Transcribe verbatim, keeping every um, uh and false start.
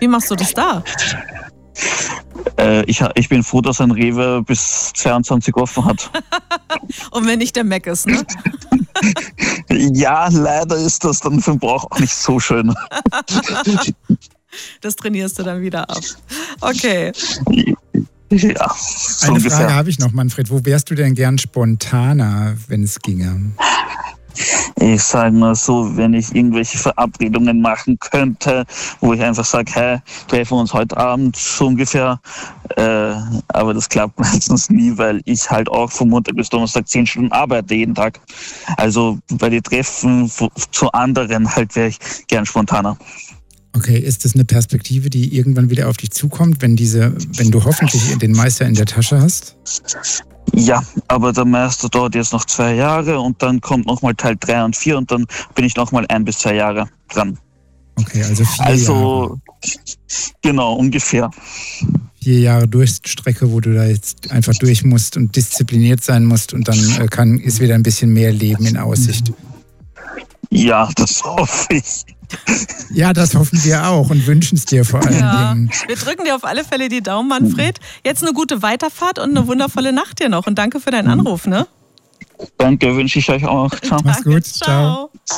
Wie machst du das da? Äh, ich, ich bin froh, dass ein Rewe bis zweiundzwanzig offen hat. Und wenn nicht der Mac ist, ne? Ja, leider ist das dann für den Bauch auch nicht so schön. Das trainierst du dann wieder ab. Okay. Ja, so Eine ungefähr. Frage habe ich noch, Manfred. Wo wärst du denn gern spontaner, wenn es ginge? Ich sage mal so, wenn ich irgendwelche Verabredungen machen könnte, wo ich einfach sage, hey, treffen wir uns heute Abend so ungefähr. Äh, aber das klappt meistens nie, weil ich halt auch von Montag bis Donnerstag zehn Stunden arbeite jeden Tag. Also bei den Treffen zu anderen halt wäre ich gern spontaner. Okay, ist das eine Perspektive, die irgendwann wieder auf dich zukommt, wenn diese, wenn du hoffentlich den Meister in der Tasche hast? Ja, aber der Meister dauert jetzt noch zwei Jahre und dann kommt nochmal Teil drei und vier und dann bin ich nochmal ein bis zwei Jahre dran. Okay, also vier Also, Jahre. genau, ungefähr. Vier Jahre Durststrecke, wo du da jetzt einfach durch musst und diszipliniert sein musst und dann äh, kann, ist wieder ein bisschen mehr Leben in Aussicht. Ja, das hoffe ich. Ja, das hoffen wir auch und wünschen es dir vor allen Ja, Dingen. wir drücken dir auf alle Fälle die Daumen, Manfred. Jetzt eine gute Weiterfahrt und eine wundervolle Nacht dir noch. Und danke für deinen Anruf, ne? Danke, wünsche ich euch auch. Ciao. Mach's gut. Ciao. Ciao.